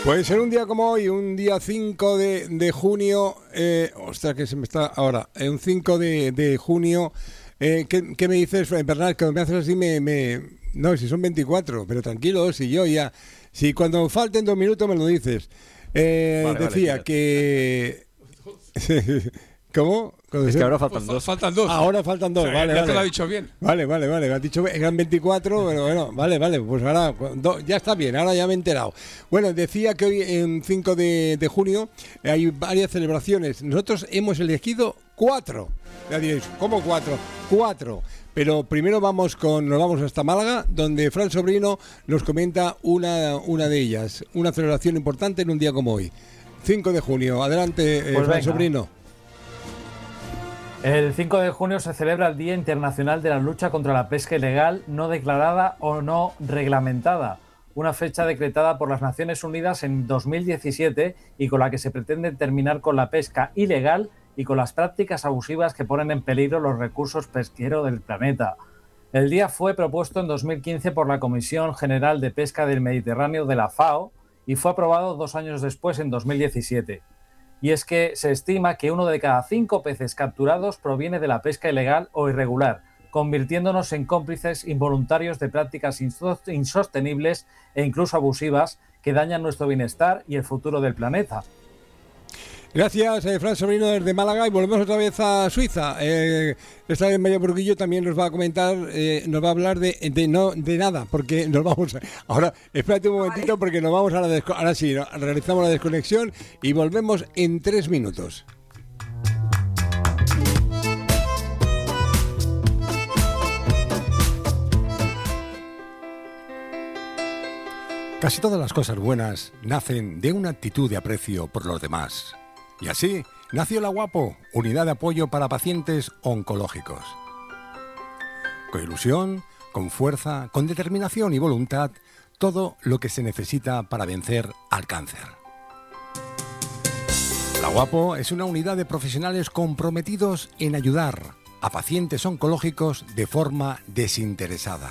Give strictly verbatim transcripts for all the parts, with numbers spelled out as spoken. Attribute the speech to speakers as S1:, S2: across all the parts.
S1: Pues en un día como hoy, un día cinco de, de junio, eh, ostras, que se me está ahora, eh, un cinco de, de junio, eh, ¿qué, ¿qué me dices, Bernard? Que me haces así, me, me... No, si son veinticuatro, pero tranquilo, si yo ya... Si cuando falten dos minutos me lo dices. Eh, vale, decía vale, que... ¿Cómo?
S2: Es que ahora faltan dos.
S3: Faltan dos.
S1: Ahora faltan dos, o sea,
S3: vale,
S1: ya
S3: vale.
S1: te
S3: lo ha dicho bien.
S1: Vale, vale, vale. Me has dicho que eran veinticuatro, pero bueno, vale, vale. Pues ahora do, ya está bien, ahora ya me he enterado. Bueno, decía que hoy, en cinco de, de junio, hay varias celebraciones. Nosotros hemos elegido cuatro. Ya diréis, ¿cómo cuatro? Cuatro. Pero primero vamos con, nos vamos hasta Málaga, donde Fran Sobrino nos comenta una, una de ellas. Una celebración importante en un día como hoy. cinco de junio. Adelante, eh,
S4: pues
S1: Fran
S4: venga.
S1: Sobrino.
S4: El cinco de junio se celebra el Día Internacional de la Lucha contra la Pesca Ilegal no declarada o no reglamentada, una fecha decretada por las Naciones Unidas en dos mil diecisiete y con la que se pretende terminar con la pesca ilegal y con las prácticas abusivas que ponen en peligro los recursos pesqueros del planeta. El día fue propuesto en dos mil quince por la Comisión General de Pesca del Mediterráneo de la FAO y fue aprobado dos años después, en dos mil diecisiete. Y es que se estima que uno de cada cinco peces capturados proviene de la pesca ilegal o irregular, convirtiéndonos en cómplices involuntarios de prácticas insostenibles e incluso abusivas que dañan nuestro bienestar y el futuro del planeta.
S1: Gracias, eh, Fran Sobrino desde Málaga, y volvemos otra vez a Suiza. Eh, esta vez María Burguillo también nos va a comentar, eh, nos va a hablar de, de no de nada, porque nos vamos a, ahora, espérate un momentito, porque nos vamos a la desco- ahora sí, ¿no? Realizamos la desconexión y volvemos en tres minutos. Casi todas las cosas buenas nacen de una actitud de aprecio por los demás. Y así nació la Guapo, unidad de apoyo para pacientes oncológicos. Con ilusión, con fuerza, con determinación y voluntad, todo lo que se necesita para vencer al cáncer. La Guapo es una unidad de profesionales comprometidos en ayudar a pacientes oncológicos de forma desinteresada.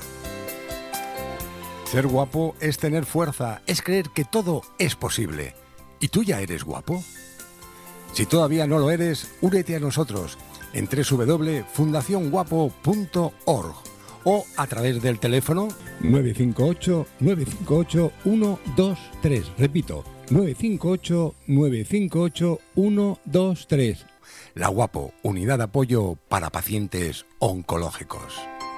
S1: Ser guapo es tener fuerza, es creer que todo es posible. ¿Y tú ya eres guapo? Si todavía no lo eres, únete a nosotros en doble u doble u doble punto fundación guapo punto org o a través del teléfono nueve cinco ocho, nueve cinco ocho, uno dos tres. Repito, nueve cinco ocho, nueve cinco ocho, uno dos tres. La Guapo, unidad de apoyo para pacientes oncológicos.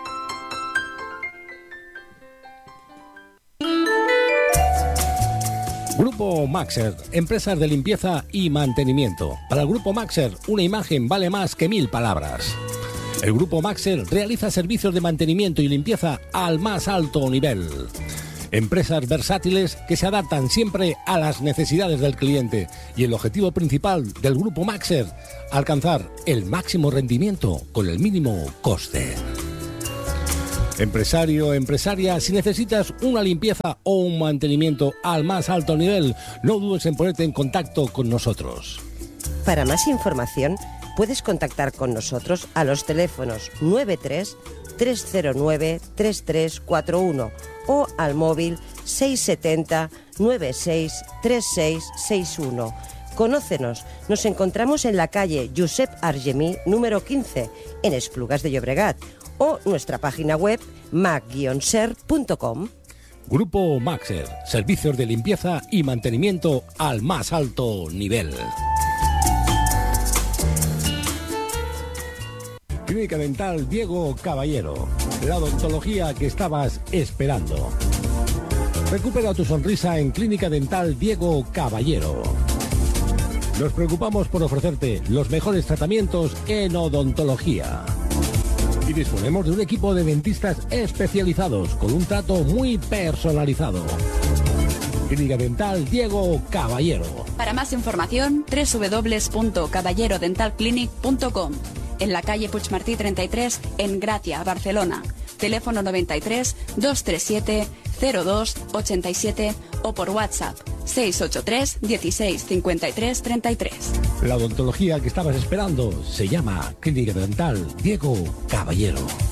S1: Grupo Maxer, empresas de limpieza y mantenimiento. Para el Grupo Maxer, una imagen vale más que mil palabras. El Grupo Maxer realiza servicios de mantenimiento y limpieza al más alto nivel. Empresas versátiles que se adaptan siempre a las necesidades del cliente. Y el objetivo principal del Grupo Maxer, alcanzar el máximo rendimiento con el mínimo coste. Empresario, empresaria, si necesitas una limpieza o un mantenimiento al más alto nivel, no dudes en ponerte en contacto con nosotros.
S5: Para más información, puedes contactar con nosotros a los teléfonos nueve tres, tres cero nueve, tres tres cuatro uno o al móvil seis siete cero, nueve seis, tres seis seis uno. Conócenos, nos encontramos en la calle Josep Argemí, número quince, en Esplugas de Llobregat, o nuestra página web mac guion ser punto com.
S1: Grupo Maxer, servicios de limpieza y mantenimiento al más alto nivel. Clínica Dental Diego Caballero, la odontología que estabas esperando. Recupera tu sonrisa en Clínica Dental Diego Caballero. Nos preocupamos por ofrecerte los mejores tratamientos en odontología. Y disponemos de un equipo de dentistas especializados con un trato muy personalizado. Clínica Dental Diego Caballero.
S6: Para más información, doble u doble u doble u punto caballero dental clinic punto com. En la calle Puigmartí treinta y tres, en Gracia, Barcelona. Teléfono noventa y tres, doscientos treinta y siete, cero dos ochenta y siete o por WhatsApp seis ocho tres, dieciséis, cincuenta y tres, treinta y tres.
S1: La odontología que estabas esperando se llama Clínica Dental Diego Caballero.